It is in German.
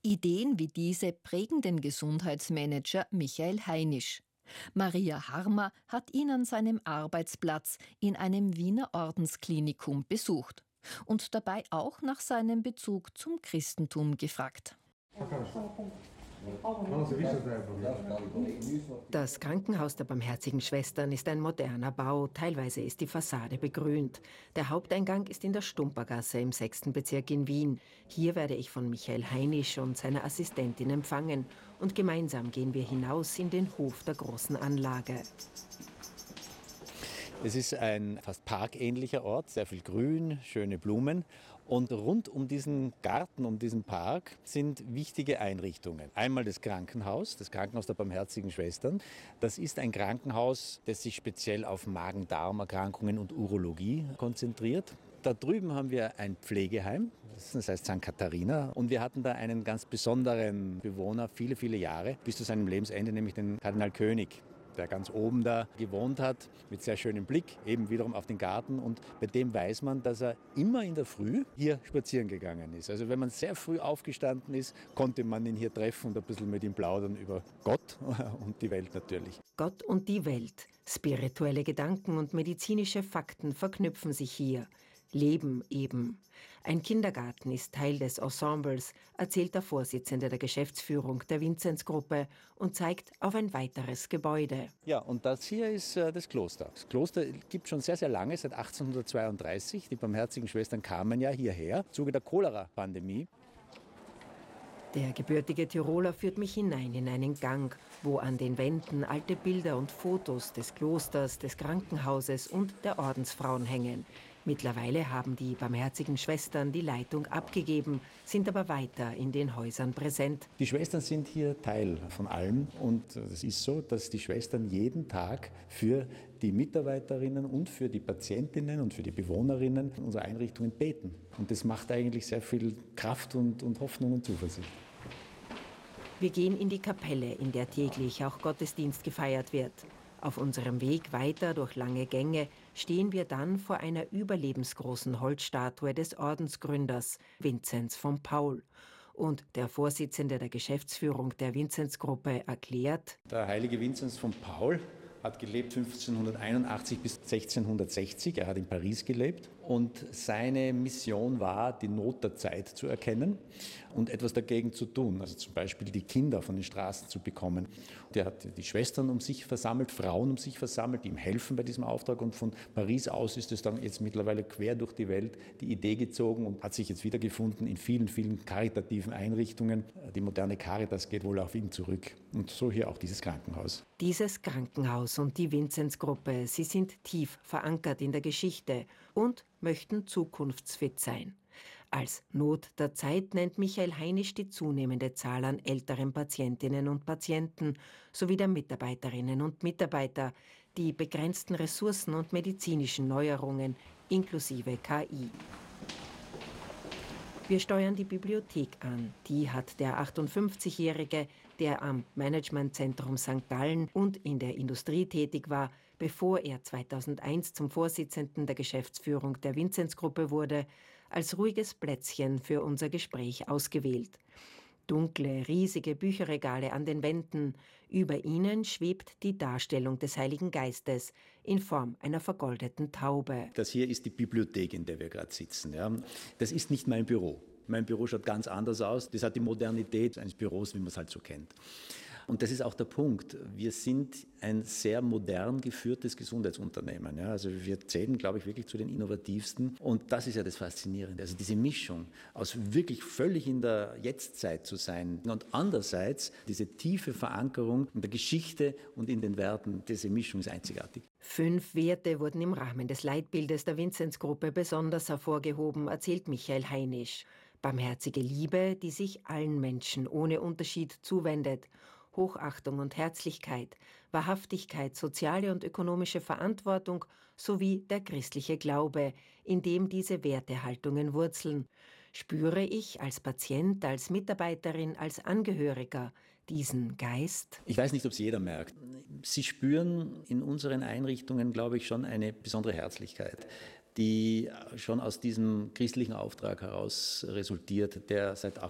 Ideen wie diese prägen den Gesundheitsmanager Michael Heinisch. Maria Harmer hat ihn an seinem Arbeitsplatz in einem Wiener Ordensklinikum besucht und dabei auch nach seinem Bezug zum Christentum gefragt. Das Krankenhaus der Barmherzigen Schwestern ist ein moderner Bau, teilweise ist die Fassade begrünt. Der Haupteingang ist in der Stumpergasse im 6. Bezirk in Wien. Hier werde ich von Michael Heinisch und seiner Assistentin empfangen und gemeinsam gehen wir hinaus in den Hof der großen Anlage. Es ist ein fast parkähnlicher Ort, sehr viel Grün, schöne Blumen. Und rund um diesen Garten, um diesen Park sind wichtige Einrichtungen. Einmal das Krankenhaus der Barmherzigen Schwestern. Das ist ein Krankenhaus, das sich speziell auf Magen-Darm-Erkrankungen und Urologie konzentriert. Da drüben haben wir ein Pflegeheim, das heißt St. Katharina. Und wir hatten da einen ganz besonderen Bewohner, viele, viele Jahre, bis zu seinem Lebensende, nämlich den Kardinal König, der ganz oben da gewohnt hat, mit sehr schönem Blick, eben wiederum auf den Garten. Und bei dem weiß man, dass er immer in der Früh hier spazieren gegangen ist. Also wenn man sehr früh aufgestanden ist, konnte man ihn hier treffen und ein bisschen mit ihm plaudern über Gott und die Welt natürlich. Gott und die Welt, spirituelle Gedanken und medizinische Fakten verknüpfen sich hier. Leben eben. Ein Kindergarten ist Teil des Ensembles, erzählt der Vorsitzende der Geschäftsführung der Vinzenzgruppe und zeigt auf ein weiteres Gebäude. Ja, und das hier ist das Kloster. Das Kloster gibt schon sehr, sehr lange, seit 1832. Die Barmherzigen Schwestern kamen ja hierher im Zuge der Cholera-Pandemie. Der gebürtige Tiroler führt mich hinein in einen Gang, wo an den Wänden alte Bilder und Fotos des Klosters, des Krankenhauses und der Ordensfrauen hängen. Mittlerweile haben die Barmherzigen Schwestern die Leitung abgegeben, sind aber weiter in den Häusern präsent. Die Schwestern sind hier Teil von allem und es ist so, dass die Schwestern jeden Tag für die Mitarbeiterinnen und für die Patientinnen und für die Bewohnerinnen unserer Einrichtungen beten. Und das macht eigentlich sehr viel Kraft und Hoffnung und Zuversicht. Wir gehen in die Kapelle, in der täglich auch Gottesdienst gefeiert wird. Auf unserem Weg weiter durch lange Gänge stehen wir dann vor einer überlebensgroßen Holzstatue des Ordensgründers, Vinzenz von Paul. Und der Vorsitzende der Geschäftsführung der Vinzenzgruppe erklärt: Der heilige Vinzenz von Paul hat gelebt 1581 bis 1660. Er hat in Paris gelebt und seine Mission war, die Not der Zeit zu erkennen und etwas dagegen zu tun. Also zum Beispiel die Kinder von den Straßen zu bekommen. Er hat die Schwestern um sich versammelt, Frauen um sich versammelt, die ihm helfen bei diesem Auftrag. Und von Paris aus ist es dann jetzt mittlerweile quer durch die Welt die Idee gezogen und hat sich jetzt wiedergefunden in vielen, vielen karitativen Einrichtungen. Die moderne Caritas geht wohl auf ihn zurück. Und so hier auch dieses Krankenhaus. Dieses Krankenhaus und die Vinzenzgruppe, sie sind tief verankert in der Geschichte und möchten zukunftsfit sein. Als Not der Zeit nennt Michael Heinisch die zunehmende Zahl an älteren Patientinnen und Patienten sowie der Mitarbeiterinnen und Mitarbeiter, die begrenzten Ressourcen und medizinischen Neuerungen inklusive KI. Wir steuern die Bibliothek an. Die hat der 58-Jährige, der am Managementzentrum St. Gallen und in der Industrie tätig war, bevor er 2001 zum Vorsitzenden der Geschäftsführung der Vinzenzgruppe wurde, als ruhiges Plätzchen für unser Gespräch ausgewählt. Dunkle, riesige Bücherregale an den Wänden. Über ihnen schwebt die Darstellung des Heiligen Geistes in Form einer vergoldeten Taube. Das hier ist die Bibliothek, in der wir gerade sitzen. Ja. Das ist nicht mein Büro. Mein Büro schaut ganz anders aus. Das hat die Modernität eines Büros, wie man es halt so kennt. Und das ist auch der Punkt. Wir sind ein sehr modern geführtes Gesundheitsunternehmen. Ja, also wir zählen, glaube ich, wirklich zu den innovativsten. Und das ist ja das Faszinierende. Also diese Mischung aus wirklich völlig in der Jetztzeit zu sein und andererseits diese tiefe Verankerung in der Geschichte und in den Werten, diese Mischung ist einzigartig. 5 Werte wurden im Rahmen des Leitbildes der Vinzenzgruppe besonders hervorgehoben, erzählt Michael Heinisch. Barmherzige Liebe, die sich allen Menschen ohne Unterschied zuwendet. Hochachtung und Herzlichkeit, Wahrhaftigkeit, soziale und ökonomische Verantwortung sowie der christliche Glaube, in dem diese Wertehaltungen wurzeln. Spüre ich als Patient, als Mitarbeiterin, als Angehöriger diesen Geist? Ich weiß nicht, ob es jeder merkt. Sie spüren in unseren Einrichtungen, glaube ich, schon eine besondere Herzlichkeit, die schon aus diesem christlichen Auftrag heraus resultiert, der seit